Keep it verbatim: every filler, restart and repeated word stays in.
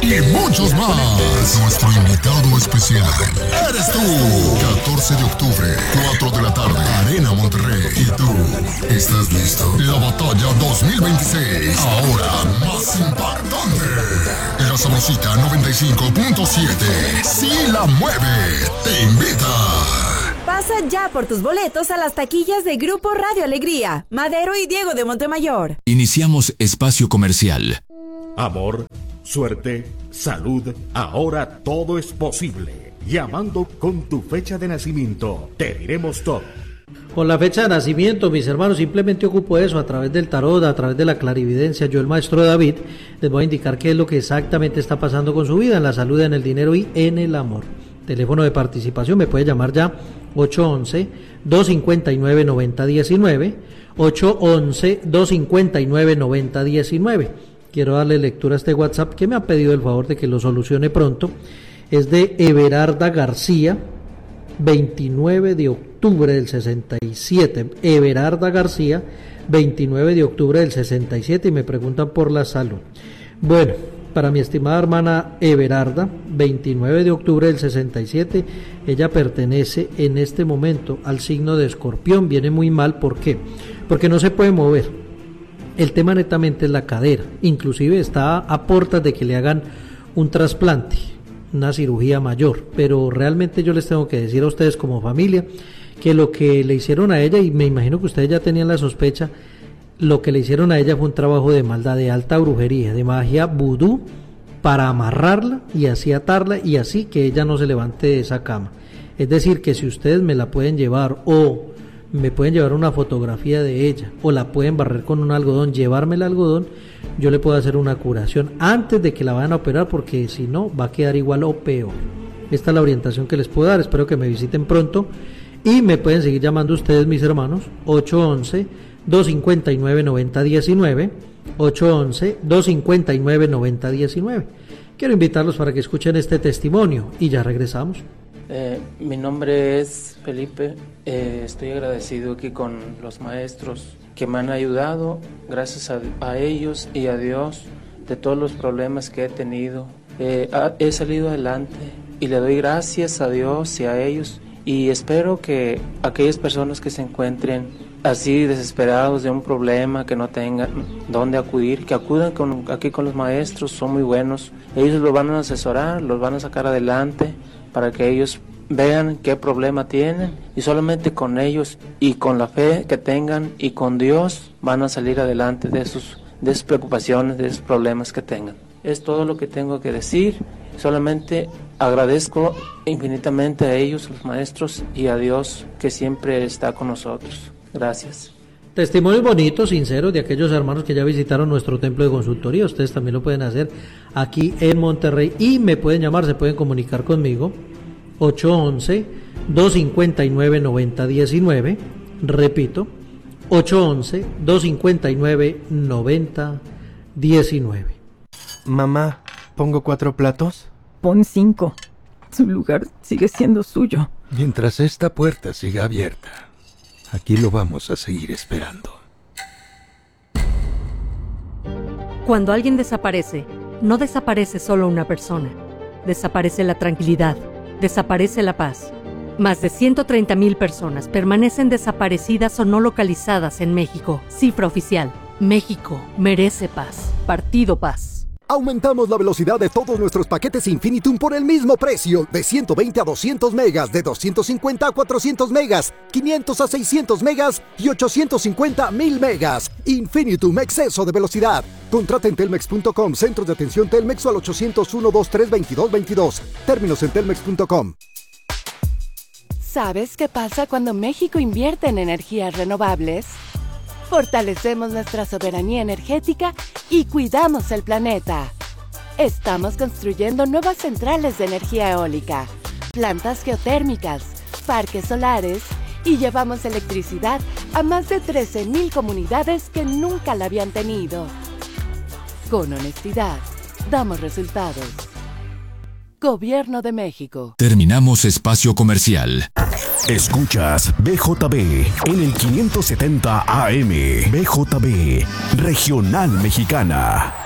y muchos más. Nuestro invitado especial eres tú. catorce de octubre, cuatro de la tarde, Arena Monterrey. ¿Y tú estás listo? La batalla dos mil veintiséis, ahora más impactante. La Sabrosita noventa y cinco punto siete, sí la mueve, te invita. Pasa ya por tus boletos a las taquillas de Grupo Radio Alegría, Madero y Diego de Montemayor. Iniciamos espacio comercial. Amor, suerte, salud, ahora todo es posible. Llamando con tu fecha de nacimiento, te diremos todo. Con la fecha de nacimiento, mis hermanos, simplemente ocupo eso a través del tarot, a través de la clarividencia. Yo, el maestro David, les voy a indicar qué es lo que exactamente está pasando con su vida, en la salud, en el dinero y en el amor. Teléfono de participación, me puede llamar ya ocho once, dos cincuenta y nueve, noventa diecinueve, ocho once, dos cincuenta y nueve, noventa diecinueve. Quiero darle lectura a este WhatsApp que me ha pedido el favor de que lo solucione pronto. Es de Everarda García, veintinueve de octubre del sesenta y siete. Everarda García, veintinueve de octubre del sesenta y siete, y me preguntan por la salud. Bueno, para mi estimada hermana Everarda, veintinueve de octubre del sesenta y siete, ella pertenece en este momento al signo de Escorpión. Viene muy mal, ¿por qué? Porque no se puede mover. El tema netamente es la cadera, inclusive está a puertas de que le hagan un trasplante, una cirugía mayor, pero realmente yo les tengo que decir a ustedes como familia que lo que le hicieron a ella, y me imagino que ustedes ya tenían la sospecha, lo que le hicieron a ella fue un trabajo de maldad, de alta brujería, de magia vudú, para amarrarla y así atarla y así que ella no se levante de esa cama. Es decir, que si ustedes me la pueden llevar o me pueden llevar una fotografía de ella o la pueden barrer con un algodón, llevarme el algodón, yo le puedo hacer una curación antes de que la vayan a operar, porque si no va a quedar igual o peor. Esta es la orientación que les puedo dar, espero que me visiten pronto y me pueden seguir llamando ustedes, mis hermanos, ocho once, dos cincuenta y nueve, noventa diecinueve, ocho once, dos cincuenta y nueve, noventa diecinueve. Quiero invitarlos para que escuchen este testimonio y ya regresamos. Eh, mi nombre es Felipe, eh, estoy agradecido aquí con los maestros que me han ayudado, gracias a, a ellos y a Dios, de todos los problemas que he tenido. Eh, ha, he salido adelante y le doy gracias a Dios y a ellos, y espero que aquellas personas que se encuentren así desesperados de un problema, que no tengan dónde acudir, que acudan con, aquí con los maestros, son muy buenos, ellos los van a asesorar, los van a sacar adelante para que ellos vean qué problema tienen, y solamente con ellos y con la fe que tengan y con Dios van a salir adelante de sus, de sus preocupaciones, de sus problemas que tengan. Es todo lo que tengo que decir. Solamente agradezco infinitamente a ellos, los maestros, y a Dios que siempre está con nosotros. Gracias. Testimonios bonitos, sinceros, de aquellos hermanos que ya visitaron nuestro templo de consultoría. Ustedes también lo pueden hacer aquí en Monterrey y me pueden llamar, se pueden comunicar conmigo, ocho once, dos cincuenta y nueve, noventa diecinueve. Repito, ocho once, dos cincuenta y nueve, noventa diecinueve. Mamá, ¿pongo cuatro platos? Pon cinco. Su lugar sigue siendo suyo. Mientras esta puerta siga abierta, aquí lo vamos a seguir esperando. Cuando alguien desaparece, no desaparece solo una persona. Desaparece la tranquilidad, desaparece la paz. Más de ciento treinta mil personas permanecen desaparecidas o no localizadas en México. Cifra oficial. México merece paz. Partido Paz. Aumentamos la velocidad de todos nuestros paquetes Infinitum por el mismo precio, de ciento veinte a doscientos megas, de doscientos cincuenta a cuatrocientos megas, quinientos a seiscientos megas y ochocientos cincuenta a mil megas. Infinitum, exceso de velocidad. Contrata en telmex punto com, centros de atención Telmex, o al ochocientos uno, veintitrés, veintidós veintidós. Términos en telmex punto com. ¿Sabes qué pasa cuando México invierte en energías renovables? Fortalecemos nuestra soberanía energética y cuidamos el planeta. Estamos construyendo nuevas centrales de energía eólica, plantas geotérmicas, parques solares y llevamos electricidad a más de trece mil comunidades que nunca la habían tenido. Con honestidad, damos resultados. Gobierno de México. Terminamos espacio comercial. Escuchas B J B en el quinientos setenta A M. B J B, Regional Mexicana.